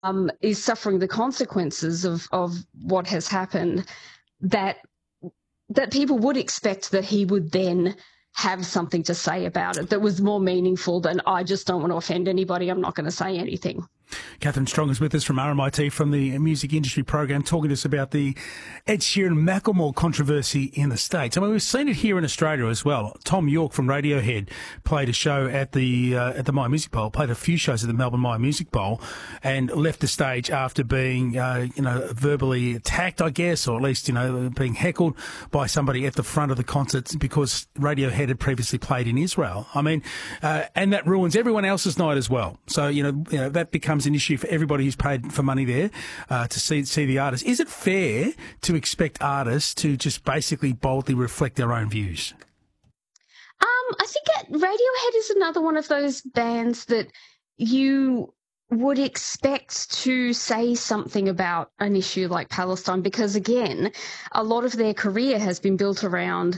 is suffering the consequences of what has happened, that people would expect that he would then have something to say about it that was more meaningful than, I just don't want to offend anybody, I'm not going to say anything. Catherine Strong is with us from RMIT, from the music industry program, talking to us about the Ed Sheeran-Macklemore controversy in the States. I mean, we've seen it here in Australia as well. Tom York from Radiohead played a show at the Myer Music Bowl, played a few shows at the Melbourne Myer Music Bowl, and left the stage after being, verbally attacked, I guess, or at least, being heckled by somebody at the front of the concert because Radiohead had previously played in Israel. I mean, and that ruins everyone else's night as well. So, that becomes an issue for everybody who's paid for money there to see the artist. Is it fair to expect artists to just basically boldly reflect their own views? I think Radiohead is another one of those bands that you would expect to say something about an issue like Palestine, because, again, a lot of their career has been built around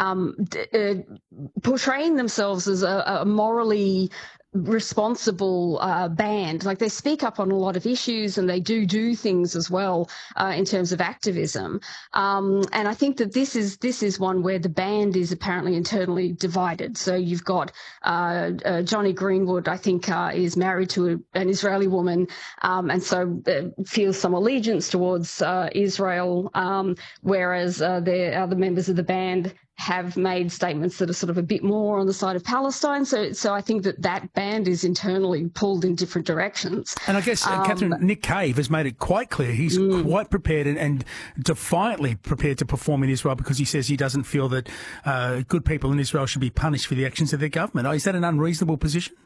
portraying themselves as a morally responsible band. Like, they speak up on a lot of issues, and they do things as well in terms of activism. And I think that this is one where the band is apparently internally divided. So you've got Johnny Greenwood, I think, is married to an Israeli woman, and so feels some allegiance towards Israel, whereas the other members of the band have made statements that are sort of a bit more on the side of Palestine. So I think that band is internally pulled in different directions. And I guess, Catherine, Nick Cave has made it quite clear he's quite prepared and defiantly prepared to perform in Israel, because he says he doesn't feel that good people in Israel should be punished for the actions of their government. Is that an unreasonable position?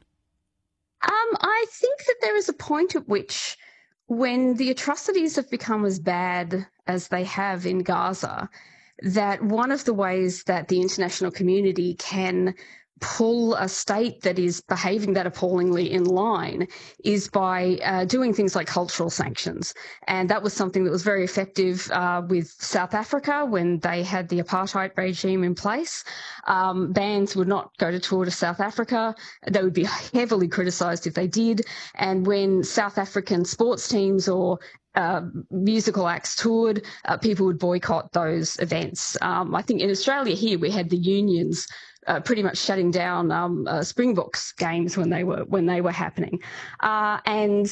I think that there is a point at which, when the atrocities have become as bad as they have in Gaza, that one of the ways that the international community can pull a state that is behaving that appallingly in line is by doing things like cultural sanctions. And that was something that was very effective with South Africa when they had the apartheid regime in place. Bands would not go to tour to South Africa. They would be heavily criticised if they did. And when South African sports teams or musical acts toured, people would boycott those events. I think in Australia here we had the unions pretty much shutting down Springboks games when they were happening, and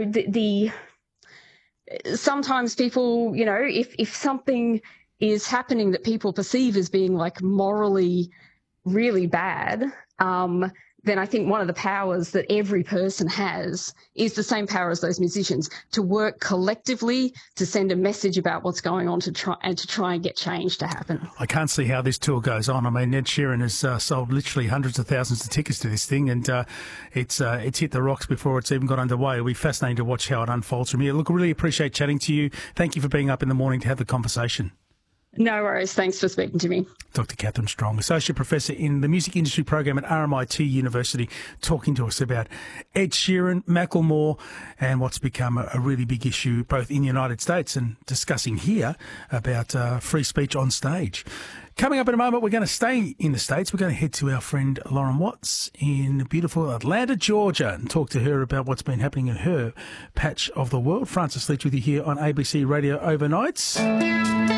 sometimes people, if something is happening that people perceive as being like morally really bad, then I think one of the powers that every person has is the same power as those musicians, to work collectively to send a message about what's going on to try and get change to happen. I can't see how this tour goes on. I mean, Ed Sheeran has sold literally hundreds of thousands of tickets to this thing, and it's hit the rocks before it's even got underway. It'll be fascinating to watch how it unfolds from here. Look, I really appreciate chatting to you. Thank you for being up in the morning to have the conversation. No worries. Thanks for speaking to me. Dr. Catherine Strong, Associate Professor in the Music Industry Program at RMIT University, talking to us about Ed Sheeran, Macklemore, and what's become a really big issue both in the United States and discussing here about free speech on stage. Coming up in a moment, we're going to stay in the States. We're going to head to our friend Lauren Watts in beautiful Atlanta, Georgia, and talk to her about what's been happening in her patch of the world. Francis Leach with you here on ABC Radio Overnights.